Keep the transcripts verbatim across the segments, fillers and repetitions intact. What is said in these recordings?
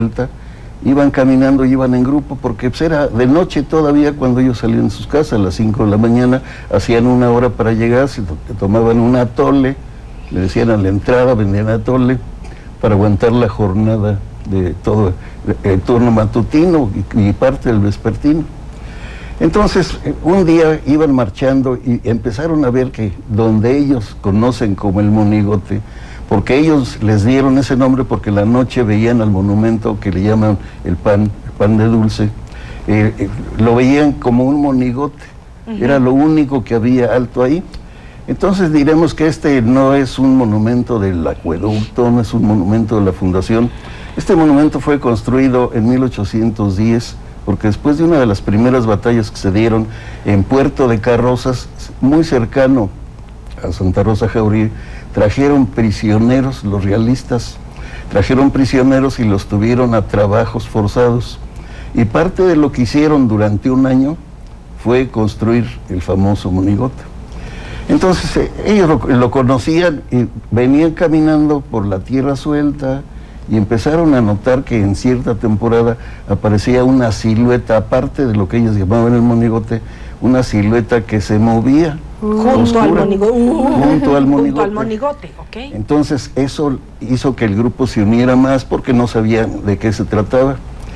iban caminando, iban en grupo, porque pues, era de noche todavía cuando ellos salían de sus casas, a las cinco de la mañana, hacían una hora para llegar, se tomaban un atole, le decían a la entrada, vendían atole, para aguantar la jornada de todo el turno matutino y, y parte del vespertino. Entonces, un día iban marchando y empezaron a ver que donde ellos conocen como el Monigote, porque ellos les dieron ese nombre porque en la noche veían al monumento que le llaman el pan, el pan de dulce, eh, eh, lo veían como un monigote, uh-huh. Era lo único que había alto ahí. Entonces diremos que este no es un monumento del acueducto, no es un monumento de la fundación. Este monumento fue construido en mil ochocientos diez, porque después de una de las primeras batallas que se dieron en Puerto de Carrozas, muy cercano a Santa Rosa Jauregui, trajeron prisioneros, los realistas, trajeron prisioneros y los tuvieron a trabajos forzados. Y parte de lo que hicieron durante un año fue construir el famoso monigote. Entonces eh, ellos lo, lo conocían y venían caminando por la tierra suelta y empezaron a notar que en cierta temporada aparecía una silueta, aparte de lo que ellos llamaban el monigote, una silueta que se movía. Junto oscura, al monigote. Uh, junto al monigote. Junto al monigote, ok. Entonces eso hizo que el grupo se uniera más porque no sabían de qué se trataba.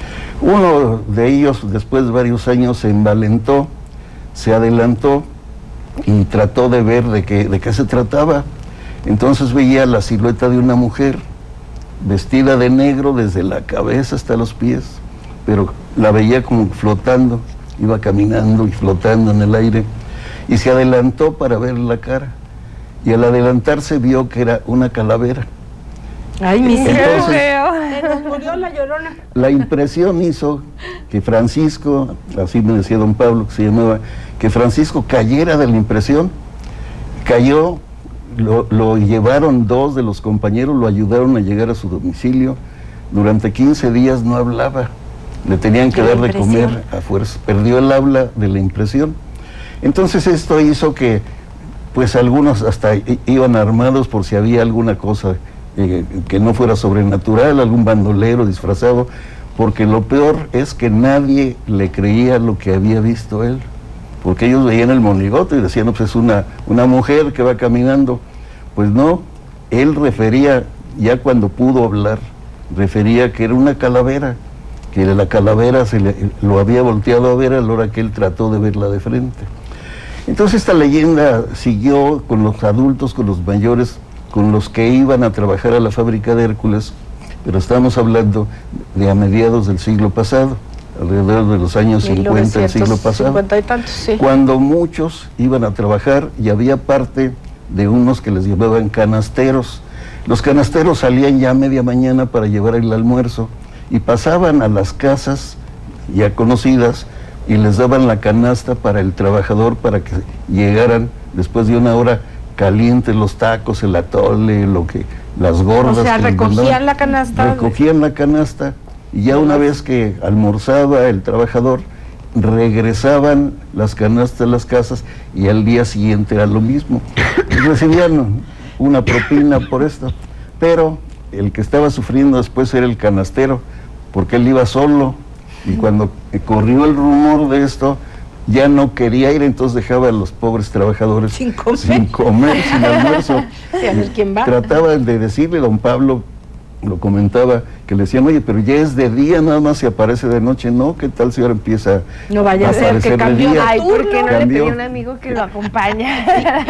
Uno de ellos, después de varios años, se envalentó, se adelantó y trató de ver de qué, de qué se trataba. Entonces veía la silueta de una mujer vestida de negro desde la cabeza hasta los pies, pero la veía como flotando, iba caminando y flotando en el aire, y se adelantó para ver la cara, y al adelantarse vio que era una calavera. Ay, mi Entonces, se nos murió la Llorona. La impresión hizo que Francisco, así me decía don Pablo, que se llamaba, que Francisco cayera de la impresión, cayó, lo, lo llevaron dos de los compañeros, lo ayudaron a llegar a su domicilio, durante quince días no hablaba, le tenían que dar de comer a fuerza, perdió el habla de la impresión. Entonces esto hizo que, pues algunos hasta iban armados por si había alguna cosa eh, que no fuera sobrenatural, algún bandolero disfrazado, porque lo peor es que nadie le creía lo que había visto él, porque ellos veían el monigote y decían, no, pues es una, una mujer que va caminando. Pues no, él refería, ya cuando pudo hablar, refería que era una calavera, que la calavera se le, lo había volteado a ver a la hora que él trató de verla de frente. Entonces esta leyenda siguió con los adultos, con los mayores, con los que iban a trabajar a la fábrica de Hércules, pero estamos hablando de a mediados del siglo pasado, alrededor de los años cincuenta del siglo pasado, cincuenta y tantos, sí. Cuando muchos iban a trabajar y había parte de unos que les llamaban canasteros. Los canasteros salían ya a media mañana para llevar el almuerzo y pasaban a las casas ya conocidas y les daban la canasta para el trabajador para que llegaran después de una hora calientes los tacos, el atole, lo que, las gordas. O sea, que recogían la canasta. Recogían la canasta y ya una vez que almorzaba el trabajador, regresaban las canastas a las casas y al día siguiente era lo mismo. Y recibían una propina por esto, pero el que estaba sufriendo después era el canastero, porque él iba solo. Y cuando corrió el rumor de esto, ya no quería ir, entonces dejaba a los pobres trabajadores sin comer, sin, comer, sin almuerzo. Sí, a ver quién va. Trataba de decirle, don Pablo lo comentaba, que le decían, oye, pero ya es de día, nada más se aparece de noche. No, ¿qué tal si ahora empieza no vaya a ser que cambió de Ay, ¿por qué no cambió, le pedí a un amigo que lo acompañe?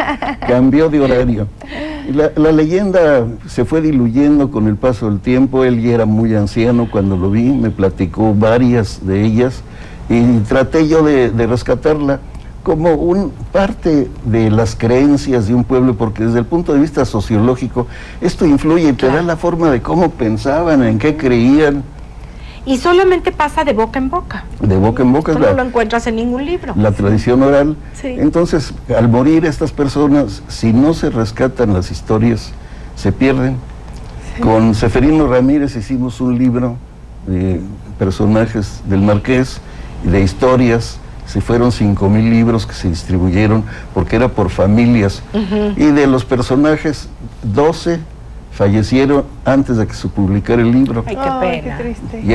Cambió de horario. Y la, la leyenda se fue diluyendo con el paso del tiempo. Él ya era muy anciano cuando lo vi, me platicó varias de ellas y traté yo de, de rescatarla como un parte de las creencias de un pueblo, porque desde el punto de vista sociológico esto influye, te da la forma de cómo pensaban, en qué creían. Y solamente pasa de boca en boca. De boca en boca. Esto no la, lo encuentras en ningún libro. La tradición oral. Sí. Entonces, al morir estas personas, si no se rescatan las historias, se pierden. Sí. Con Seferino Ramírez hicimos un libro de personajes del Marqués, de historias. Se fueron cinco mil libros que se distribuyeron porque era por familias. Uh-huh. Y de los personajes, doce fallecieron antes de que se publicara el libro. Ay, qué Ay, pena. qué triste. Y